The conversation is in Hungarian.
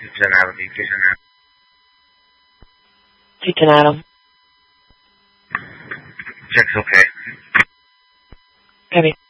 üzenállom, így üzenállom. Ci csinálom? Check's okay. Kevin.